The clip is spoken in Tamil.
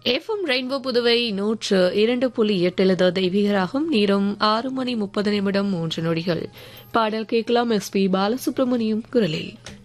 எஃப்எம் ரெயின்போ புதுவை 102.8 தெய்வீகராகும் நேரம் 6:30 3 பாடல் கேட்கலாம். எஸ்பி பாலசுப்ரமணியம் குரலில்.